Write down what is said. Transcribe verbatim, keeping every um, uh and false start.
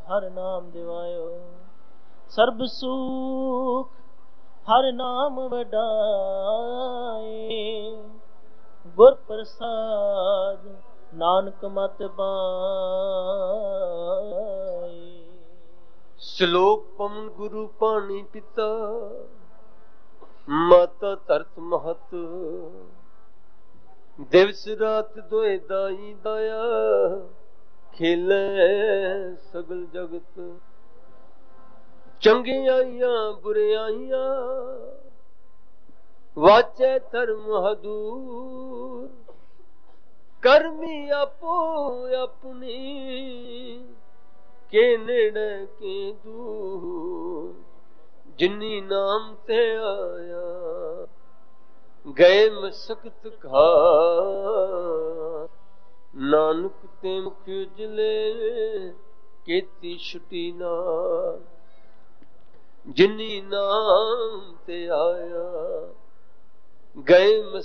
हर नाम दिवायो। सर्ब सुख हर नाम वडाए, गुर प्रसाद नानक मत बाए। श्लोक पवन गुरु पानी पिता, माता तरत महत, दिवस रात दोए दाई दाया, खेले सगल जगत। चंगियाइयां बुरियाइयां, वाचे धर्म हदूर, करमी आपो अपनी, के नेड़े के दूर। जिन्नी नाम ते आया, गए मसकत खा, नानक ते मुख उजले, केती छुटी ना। जिन्नी नाम ते आया, गए